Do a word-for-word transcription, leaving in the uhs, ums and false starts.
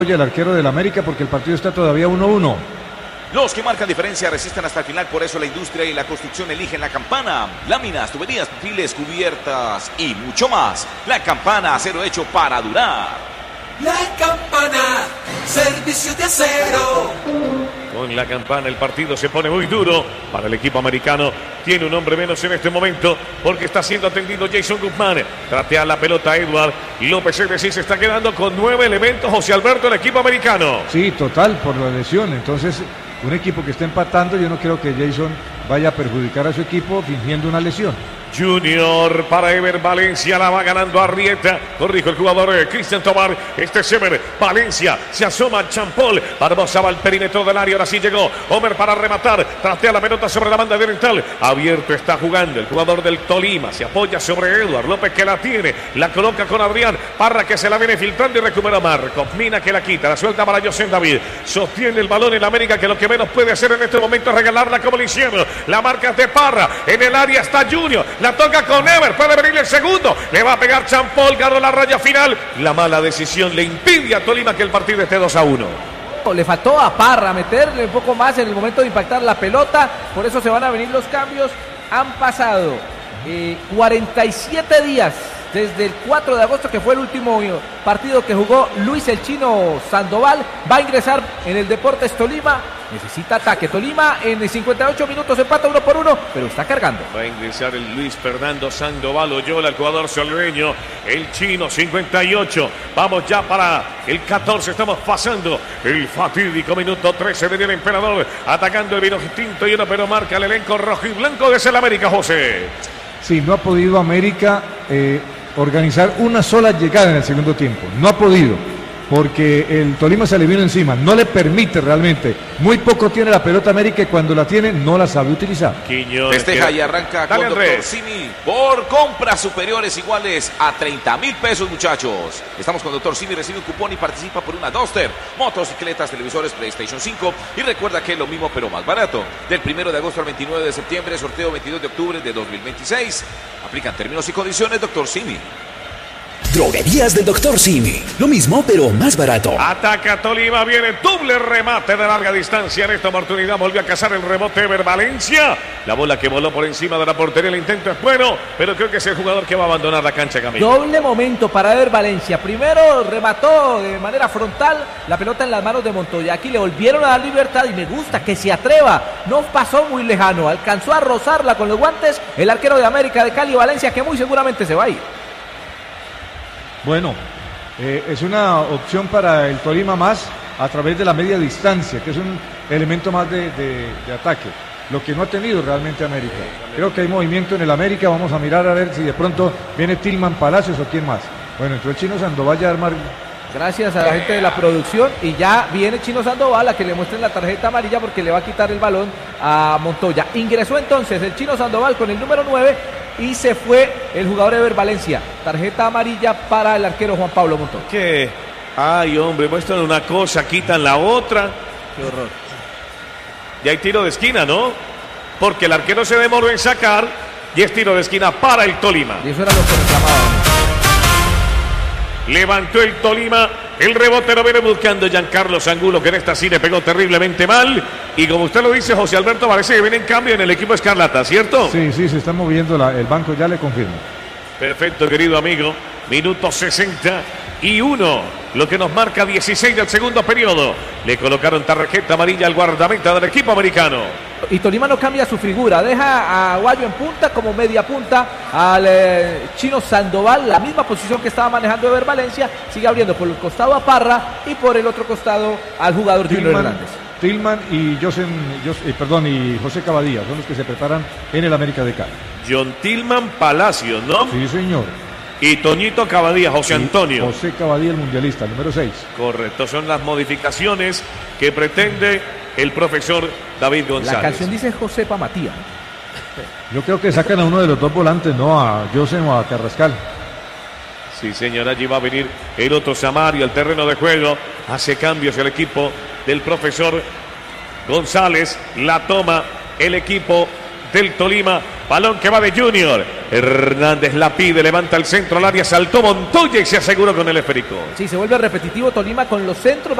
el arquero del América porque el partido está todavía uno uno. Los que marcan diferencia resisten hasta el final, por eso la industria y la construcción eligen La Campana. Láminas, tuberías, perfiles, cubiertas y mucho más. La Campana, acero hecho para durar. La Campana, servicio de acero. Con La Campana el partido se pone muy duro para el equipo americano. Tiene un hombre menos en este momento porque está siendo atendido Jason Guzmán. Tratea la pelota Edward López, es decir, se está quedando con nueve elementos José Alberto, el equipo americano. Sí, total, por la lesión. Entonces, un equipo que está empatando, yo no creo que Jason vaya a perjudicar a su equipo fingiendo una lesión. Junior para Ever Valencia, la va ganando Arrieta, corrijo el jugador eh, Cristian Tobar, este es Ever Valencia, se asoma Champol, Barbosa va al perímetro del área, ahora sí llegó Homer para rematar, trastea la pelota sobre la banda oriental, abierto está jugando el jugador del Tolima, se apoya sobre Eduard López que la tiene, la coloca con Adrián Parra que se la viene filtrando y recupera Marcos, Mina que la quita, la suelta para José David, sostiene el balón en América que lo que menos puede hacer en este momento es regalarla como lo hicieron, la marca es de Parra, en el área está Junior, la toca con Ever, puede venir el segundo, le va a pegar Champol, ganó la raya final, la mala decisión le impide a Tolima que el partido esté dos a uno. Le faltó a Parra meterle un poco más en el momento de impactar la pelota, por eso se van a venir los cambios. Han pasado eh, cuarenta y siete días desde el cuatro de agosto, que fue el último partido que jugó Luis el Chino Sandoval. Va a ingresar en el Deportes Tolima, necesita ataque. Tolima en cincuenta y ocho minutos empata uno por uno, pero está cargando. Va a ingresar el Luis Fernando Sandoval Oyola, el jugador salveño, el Chino, cincuenta y ocho. Vamos ya para el catorce, estamos pasando el fatídico minuto trece de el Emperador, atacando el vino distinto y uno, pero marca el elenco rojo y blanco de el América, José. Sí, no ha podido América eh, organizar una sola llegada en el segundo tiempo, no ha podido, porque el Tolima se le vino encima, no le permite realmente, muy poco tiene la pelota América y cuando la tiene no la sabe utilizar. Quiñones, Festeja y arranca Dale, con Doctor Simi por compras superiores iguales a treinta mil pesos, muchachos. Estamos con Doctor Simi, recibe un cupón y participa por una Duster, motocicletas, televisores, PlayStation cinco y recuerda que es lo mismo pero más barato. Del primero de agosto al veintinueve de septiembre, sorteo veintidós de octubre de dos mil veintiséis. Aplican términos y condiciones, Doctor Simi. Droguerías del Doctor Simi. Lo mismo, pero más barato. Ataca Tolima, viene doble remate de larga distancia. En esta oportunidad volvió a cazar el rebote Ever Valencia. La bola que voló por encima de la portería, el intento es bueno, pero creo que es el jugador que va a abandonar la cancha, Camilo. Doble momento para Ever Valencia. Primero remató de manera frontal la pelota en las manos de Montoya. Aquí le volvieron a dar libertad y me gusta que se atreva. No pasó muy lejano, alcanzó a rozarla con los guantes el arquero de América de Cali Valencia, que muy seguramente se va a ir. Bueno, eh, es una opción para el Tolima más a través de la media distancia, que es un elemento más de, de, de ataque, lo que no ha tenido realmente América. Creo que hay movimiento en el América, vamos a mirar a ver si de pronto viene Tillman Palacios o quién más. Bueno, entró el Chino Sandoval ya a armar. Gracias a la gente de la producción y ya viene Chino Sandoval a que le muestren la tarjeta amarilla porque le va a quitar el balón a Montoya. Ingresó entonces el Chino Sandoval con el número nueve y se fue el jugador Ever Valencia. Tarjeta amarilla para el arquero Juan Pablo Montoya. ¿Qué? Ay, hombre, muestran una cosa, quitan la otra. Qué horror. Y hay tiro de esquina, ¿no? Porque el arquero se demoró en sacar y es tiro de esquina para el Tolima. Y eso era lo que reclamaban. Levantó el Tolima, el rebote lo viene buscando Giancarlo Angulo, que en esta sí le pegó terriblemente mal. Y como usted lo dice, José Alberto, parece que viene en cambio en el equipo Escarlata, ¿cierto? Sí, sí, se está moviendo la, el banco, ya le confirmo. Perfecto, querido amigo. Minuto sesenta y uno, lo que nos marca dieciséis del segundo periodo. Le colocaron tarjeta amarilla al guardameta del equipo americano. Y Tolima no cambia su figura, deja a Guayo en punta como media punta, al eh, Chino Sandoval, la misma posición que estaba manejando Ever Valencia, sigue abriendo por el costado a Parra y por el otro costado al jugador Junior Hernández. Tillman y, José, eh, perdón, y José Cavadía son los que se preparan en el América de Cali. John Tillman Palacio, ¿no? Sí, señor. Y Toñito Cavadía, José Antonio. Y José Cavadía, el mundialista, el número seis. Correcto, son las modificaciones que pretende el profesor David González. La canción dice Josepa Matías. Yo creo que sacan a uno de los dos volantes, ¿no? A José o a Carrascal. Sí, señor, allí va a venir el otro Samario al terreno de juego. Hace cambios el equipo del profesor González. La toma el equipo del Tolima. Balón que va de Junior. Hernández la pide, levanta el centro al área, saltó Montoya y se aseguró con el esférico. Sí, se vuelve repetitivo Tolima con los centros.